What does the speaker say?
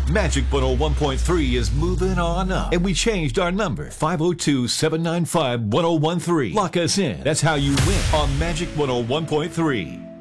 Magic 101.3 is moving on up, and we changed our number. 502-795-1013. Lock us in. That's how you win on Magic 101.3.